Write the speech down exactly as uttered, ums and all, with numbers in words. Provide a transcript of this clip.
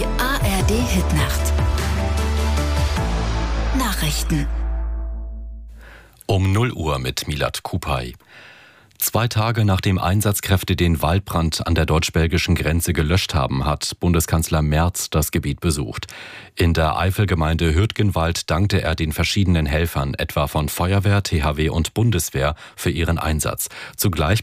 Die A R D-Hitnacht. Nachrichten. Um null Uhr mit Milad Kupay. Zwei Tage nachdem Einsatzkräfte den Waldbrand an der deutsch-belgischen Grenze gelöscht haben, hat Bundeskanzler Merz das Gebiet besucht. In der Eifelgemeinde Hürtgenwald dankte er den verschiedenen Helfern, etwa von Feuerwehr, T H W und Bundeswehr, für ihren Einsatz. Zugleich